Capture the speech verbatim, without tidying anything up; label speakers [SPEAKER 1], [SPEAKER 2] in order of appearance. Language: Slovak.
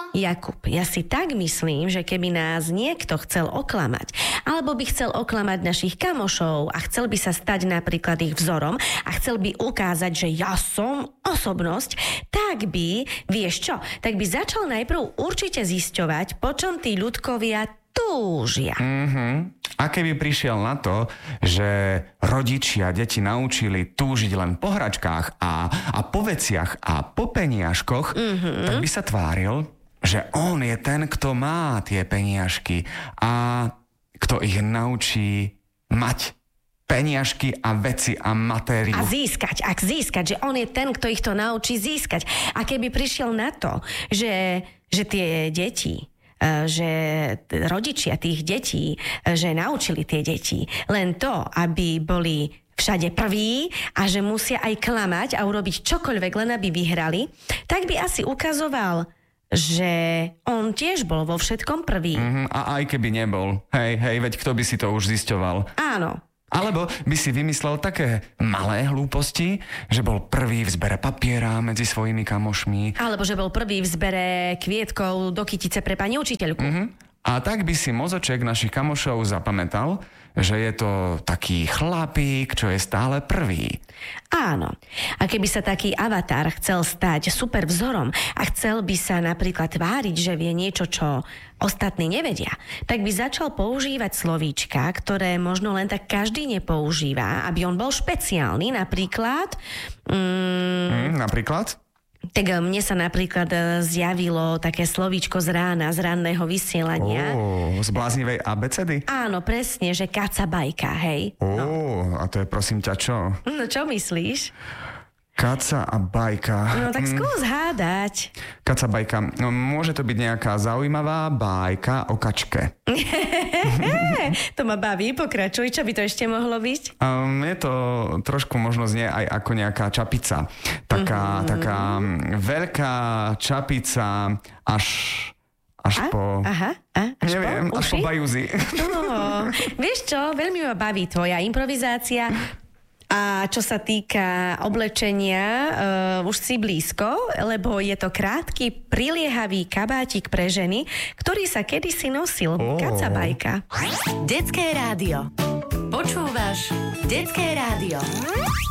[SPEAKER 1] Jakub, ja si tak myslím, že keby nás niekto chcel oklamať, alebo by chcel oklamať našich kamošov a chcel by sa stať napríklad ich vzorom a chcel by ukázať, že ja som osobnosť, tak by, vieš čo, tak by začal najprv určite zisťovať, po čom tí ľudkovia túžia.
[SPEAKER 2] Mm-hmm. A keby prišiel na to, že rodičia deti naučili túžiť len po hračkách a, a po veciach a po peniažkoch, mm-hmm. tak by sa tváril, že on je ten, kto má tie peniažky a kto ich naučí mať peniažky a veci a matériu.
[SPEAKER 1] A získať, ak získať, že on je ten, kto ich to naučí získať. A keby prišiel na to, že, že tie deti, že rodičia tých detí, že naučili tie deti len to, aby boli všade prví a že musia aj klamať a urobiť čokoľvek, len aby vyhrali, tak by asi ukazoval, že on tiež bol vo všetkom prvý.
[SPEAKER 2] Mm-hmm, a aj keby nebol. Hej, hej, veď kto by si to už zisťoval?
[SPEAKER 1] Áno.
[SPEAKER 2] Alebo by si vymyslel také malé hlúposti, že bol prvý v zbere papiera medzi svojimi kamošmi.
[SPEAKER 1] Alebo že bol prvý v zbere kvietkov do kytice pre pani učiteľku.
[SPEAKER 2] Mm-hmm. A tak by si mozoček našich kamošov zapamätal, že je to taký chlapík, čo je stále prvý.
[SPEAKER 1] Áno. A keby sa taký avatar chcel stať super vzorom a chcel by sa napríklad tváriť, že vie niečo, čo ostatní nevedia, tak by začal používať slovíčka, ktoré možno len tak každý nepoužíva, aby on bol špeciálny. Napríklad... Mm,
[SPEAKER 2] mm, napríklad?
[SPEAKER 1] Tak mne sa napríklad zjavilo také slovíčko z rána, z ranného vysielania.
[SPEAKER 2] Ó, z bláznivej abecedy?
[SPEAKER 1] Áno, presne, že kacabajka, hej.
[SPEAKER 2] Ó,
[SPEAKER 1] no.
[SPEAKER 2] A to je prosím ťa čo?
[SPEAKER 1] No čo myslíš?
[SPEAKER 2] Kaca a bajka.
[SPEAKER 1] No tak skús hádať.
[SPEAKER 2] Kaca bajka. No, môže to byť nejaká zaujímavá bajka o kačke.
[SPEAKER 1] To ma baví, pokračuj. Čo by to ešte mohlo byť?
[SPEAKER 2] Um, je to trošku možno znie aj ako nejaká čapica. Taká, mm-hmm. taká veľká čapica až... Až
[SPEAKER 1] a?
[SPEAKER 2] po...
[SPEAKER 1] Aha, a? Až
[SPEAKER 2] neviem,
[SPEAKER 1] po
[SPEAKER 2] až po bajúzi.
[SPEAKER 1] No, vieš čo, veľmi ma baví tvoja improvizácia. A čo sa týka oblečenia, uh, už si blízko, lebo je to krátky, priliehavý kabátik pre ženy, ktorý sa kedysi nosil. Oh. Kacabajka.
[SPEAKER 3] Detské rádio. Počúvaš Detské rádio.